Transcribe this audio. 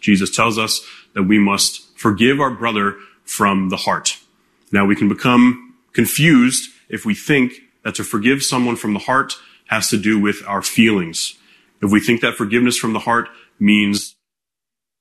Jesus tells us that we must forgive our brother from the heart. Now, we can become confused if we think that to forgive someone from the heart has to do with our feelings. If we think that forgiveness from the heart means